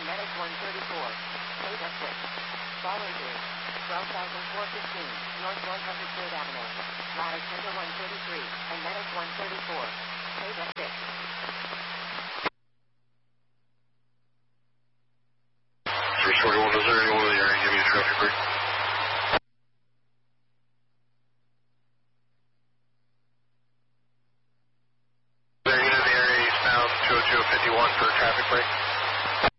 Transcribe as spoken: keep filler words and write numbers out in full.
Medic one thirty-four. Code of six. Following is twelve thousand four hundred fifteen, North one hundred third Avenue. Ladder Center one thirty-three, and Medic one thirty-four. Code of six. three forty-one, is there anyone in the area? Give me a traffic break. There, unit in the area eastbound two oh two fifty-one for traffic break.